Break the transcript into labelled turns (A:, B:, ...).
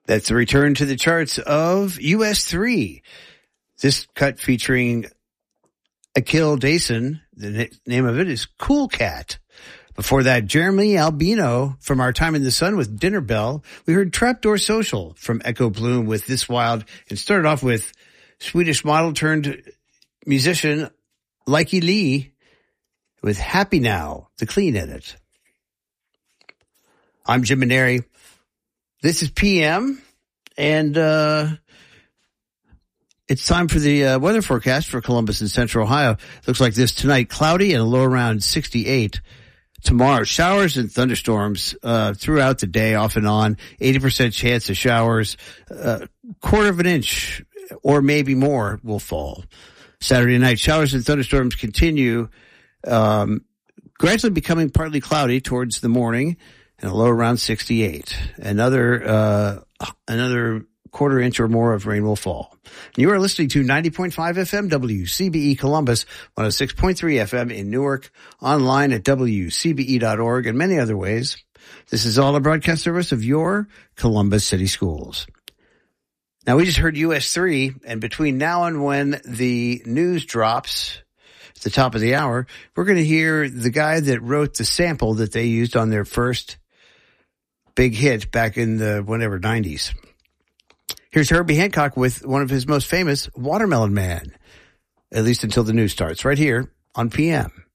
A: That's the return to the charts of US3. This cut featuring Akil Dason. The name of it is Cool Cat. Before that, Jeremy Albino from Our Time in the Sun with Dinner Bell. We heard Trapdoor Social from Echo Bloom with This Wild, and started off with Swedish model turned musician Likey Lee with Happy Now, the clean edit. I'm Jim Maneri. This is PM, and it's time for the weather forecast for Columbus and Central Ohio. Looks like this tonight, cloudy and a low around 68. Tomorrow, showers and thunderstorms throughout the day, off and on. 80% chance of showers. Quarter of an inch or maybe more will fall. Saturday night, showers and thunderstorms continue, gradually becoming partly cloudy towards the morning, and a low around 68. Another quarter inch or more of rain will fall. You are listening to 90.5 FM WCBE Columbus, 106.3 FM in Newark, online at WCBE.org, and many other ways. This is all a broadcast service of your Columbus City Schools. Now, we just heard US3, and between now and when the news drops at the top of the hour, we're going to hear the guy that wrote the sample that they used on their first big hit back in the 90s. Here's Herbie Hancock with one of his most famous, Watermelon Man, at least until the news starts, right here on PM.